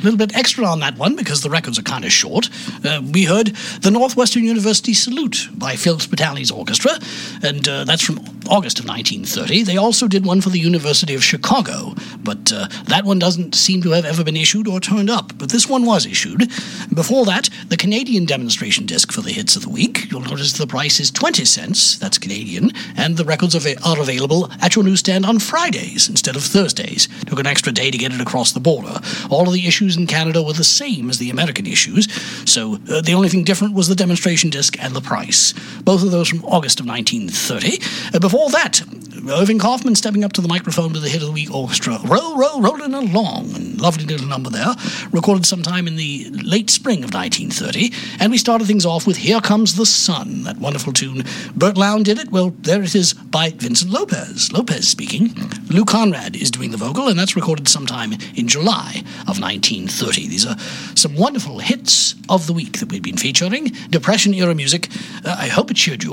little bit extra on that one because the records are kind of short. We heard the Northwestern University Salute by Phil Spitali's orchestra, and that's from August of 1930. They also did one for the University of Chicago, but that one doesn't seem to have ever been issued or turned up, but this one was issued. Before that, the Canadian demonstration disc for the hits of the week. You'll notice the price is 20 cents, that's Canadian, and the records are available at your newsstand on Fridays instead of Thursdays. Took an extra day to get it across the border. All of the issues in Canada were the same as the American issues, so the only thing different was the demonstration disc and the price. Both of those from August of 1930. Before that, Irving Kaufman stepping up to the microphone with the Hit of the Week Orchestra. Roll, roll, rolling along. And lovely little number there. Recorded sometime in the late spring of 1930. And we started things off with Here Comes the Sun, that wonderful tune. Bert Lown did it. Well, there it is by Vincent Lopez. Lopez speaking. Lou Conrad is doing the vocal, and that's recorded sometime in July of 1930. These are some wonderful hits of the week that we've been featuring. Depression-era music. I hope it cheered you